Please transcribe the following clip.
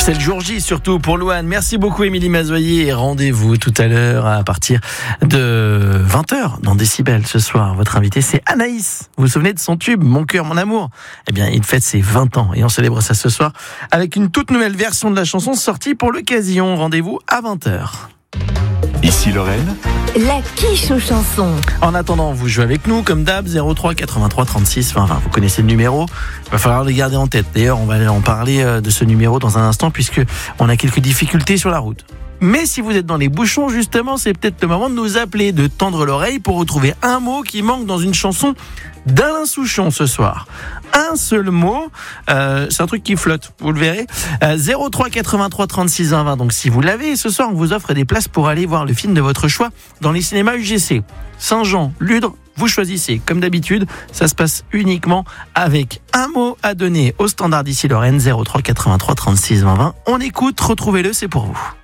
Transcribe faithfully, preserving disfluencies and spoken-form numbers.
C'est le jour J surtout pour Louane. Merci beaucoup Émilie Mazoyer et rendez-vous tout à l'heure à partir de vingt heures dans Décibel ce soir. Votre invité c'est Anaïs. Vous vous souvenez de son tube Mon cœur, mon amour? Eh bien il fête ses vingt ans et on célèbre ça ce soir avec une toute nouvelle version de la chanson sortie pour l'occasion. Rendez-vous à vingt heures. Ici Lorraine. La quiche aux chansons. En attendant, vous jouez avec nous comme d'hab, zéro trois quatre-vingt-trois trente-six vingt vingt. Vous connaissez le numéro, il va falloir le garder en tête. D'ailleurs, on va en parler de ce numéro dans un instant puisque on a quelques difficultés sur la route. Mais si vous êtes dans les bouchons, justement, c'est peut-être le moment de nous appeler, de tendre l'oreille pour retrouver un mot qui manque dans une chanson d'Alain Souchon ce soir. Un seul mot, euh, c'est un truc qui flotte, vous le verrez. Euh, zéro trois quatre-vingt-trois trente-six vingt. Donc si vous l'avez, ce soir on vous offre des places pour aller voir le film de votre choix dans les cinémas U G C. Saint-Jean, Ludre, vous choisissez. Comme d'habitude, ça se passe uniquement avec un mot à donner au standard d'ici Lorraine. Zéro trois quatre-vingt-trois trente-six vingt. On écoute, retrouvez-le, c'est pour vous.